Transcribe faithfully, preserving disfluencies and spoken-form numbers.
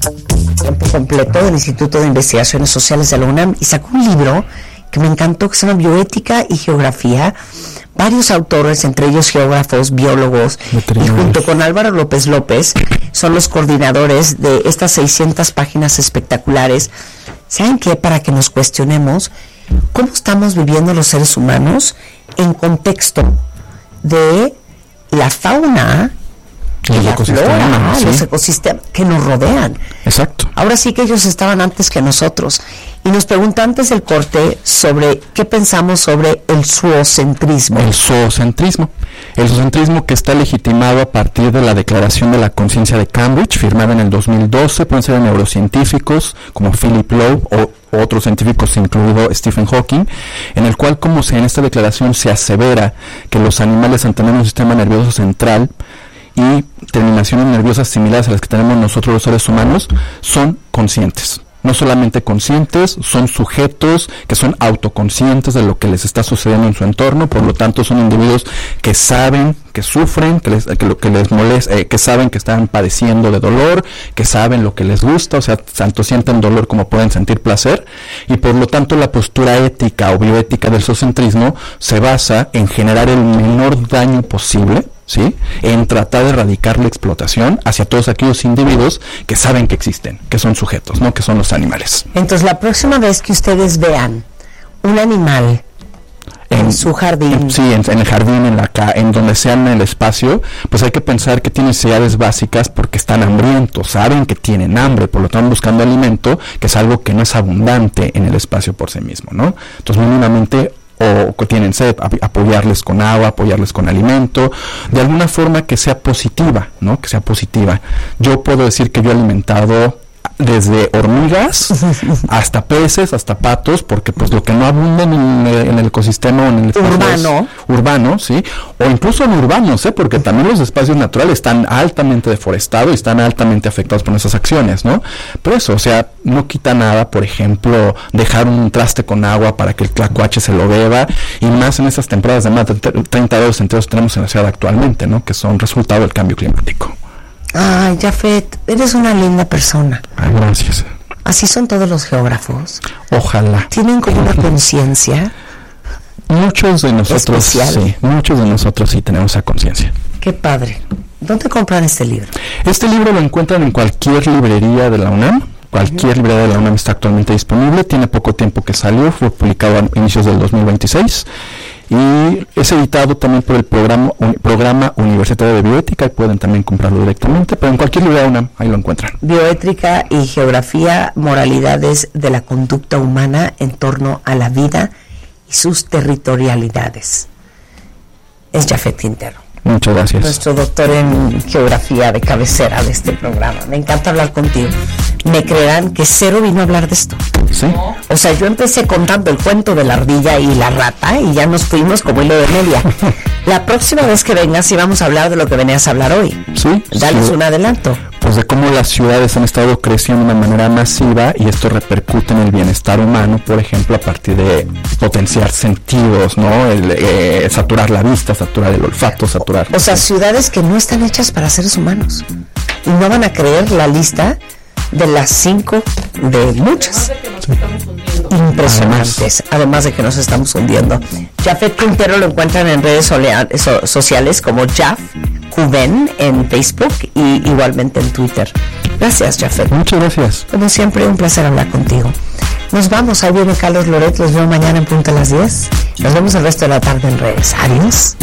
tiempo completo del Instituto de Investigaciones Sociales de la UNAM y sacó un libro que me encantó, que se llama Bioética y Geografía. Varios autores, entre ellos geógrafos, biólogos, y junto con Álvaro López López, son los coordinadores de estas seiscientas páginas espectaculares. ¿Saben qué? Para que nos cuestionemos cómo estamos viviendo los seres humanos en contexto de la fauna y la flora, ¿sí? Los ecosistemas que nos rodean. Exacto. Ahora sí que ellos estaban antes que nosotros. Y nos preguntó antes del corte sobre qué pensamos sobre el zoocentrismo. El zoocentrismo. El zoocentrismo que está legitimado a partir de la Declaración de la Conciencia de Cambridge, firmada en el dos mil doce, pueden ser neurocientíficos como Philip Loeb o otros científicos, incluido Stephen Hawking, en el cual, como se en esta declaración se asevera que los animales, al tener un sistema nervioso central y terminaciones nerviosas similares a las que tenemos nosotros los seres humanos, son conscientes. No solamente conscientes, son sujetos que son autoconscientes de lo que les está sucediendo en su entorno, por lo tanto son individuos que saben que sufren, que les, que lo que les molesta, eh, que saben que están padeciendo de dolor, que saben lo que les gusta, o sea, tanto sienten dolor como pueden sentir placer, y por lo tanto la postura ética o bioética del zoocentrismo se basa en generar el menor daño posible, ¿sí?, en tratar de erradicar la explotación hacia todos aquellos individuos que saben que existen, que son sujetos, ¿no?, que son los animales. Entonces, la próxima vez que ustedes vean un animal en, en su jardín, en, sí, en, en el jardín, en la ca en donde sea en el espacio, pues hay que pensar que tienen necesidades básicas porque están hambrientos, saben que tienen hambre, por lo tanto buscando alimento, que es algo que no es abundante en el espacio por sí mismo, ¿no? Entonces, mínimamente, o que tienen sed, apoyarles con agua, apoyarles con alimento, de alguna forma que sea positiva, ¿no? Que sea positiva. Yo puedo decir que yo he alimentado desde hormigas hasta peces, hasta patos, porque pues lo que no abunda en el, en el ecosistema o en el espacio urbano, urbano, sí, o incluso en urbanos, ¿eh? Porque también los espacios naturales están altamente deforestados y están altamente afectados por nuestras acciones, ¿no? Pero eso, o sea, no quita nada, por ejemplo, dejar un traste con agua para que el tlacuache se lo beba, y más en estas temporadas de más de treinta grados centígrados tenemos en la ciudad actualmente, ¿no? Que son resultado del cambio climático. Ay, Jafet, eres una linda persona. Ay, gracias. Así son todos los geógrafos. Ojalá. Tienen como una conciencia. Muchos de nosotros, sí, muchos de nosotros sí tenemos esa conciencia. Qué padre. ¿Dónde compran este libro? Este libro lo encuentran en cualquier librería de la UNAM. Cualquier librería de la UNAM está actualmente disponible. Tiene poco tiempo que salió, fue publicado a inicios del dos mil veintiséis. Y es editado también por el programa, un, programa Universitario de Bioética, y pueden también comprarlo directamente, pero en cualquier librería UNAM ahí lo encuentran. Bioética y Geografía, moralidades de la conducta humana en torno a la vida y sus territorialidades. Es Jafet Quintero. Muchas gracias. Nuestro doctor en geografía de cabecera de este programa. Me encanta hablar contigo. Me creerán que cero vino a hablar de esto. Sí. O sea, yo empecé contando el cuento de la ardilla y la rata y ya nos fuimos como hilo de media. La próxima vez que vengas sí vamos a hablar de lo que venías a hablar hoy. Sí. Dales sí. un adelanto. Pues de cómo las ciudades han estado creciendo de una manera masiva y esto repercute en el bienestar humano, por ejemplo, a partir de potenciar sentidos, ¿no? El, eh, saturar la vista, saturar el olfato, saturar... O sea, ciudades que no están hechas para seres humanos. Y no van a creer la lista de las cinco de muchas. Impresionantes, además. además de que nos estamos hundiendo. Jafet Quintero lo encuentran en redes so sociales como Jaf Cuben en Facebook y igualmente en Twitter. Gracias, Jafet. Muchas gracias. Como siempre, un placer hablar contigo. Nos vamos, ahí viene Carlos Loret, los veo mañana en punto a las diez. Nos vemos el resto de la tarde en redes. Adiós.